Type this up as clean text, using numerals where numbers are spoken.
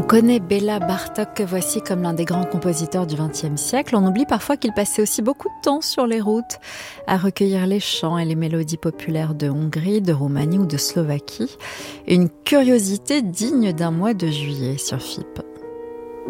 connaît Béla Bartók, voici comme l'un des grands compositeurs du XXe siècle. On oublie parfois qu'il passait aussi beaucoup de temps sur les routes à recueillir les chants et les mélodies populaires de Hongrie, de Roumanie ou de Slovaquie. Une curiosité digne d'un mois de juillet sur FIP.